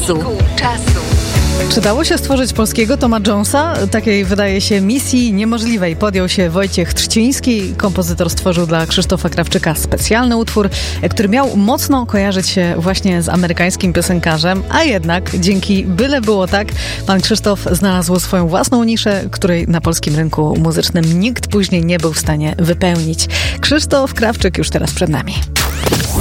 czasu. Czy dało się stworzyć polskiego Toma Jonesa? Takiej, wydaje się, misji niemożliwej podjął się Wojciech Trzciński. Kompozytor stworzył dla Krzysztofa Krawczyka specjalny utwór, który miał mocno kojarzyć się właśnie z amerykańskim piosenkarzem, a jednak dzięki Byle było tak, pan Krzysztof znalazł swoją własną niszę, której na polskim rynku muzycznym nikt później nie był w stanie wypełnić. Krzysztof Krawczyk już teraz przed nami.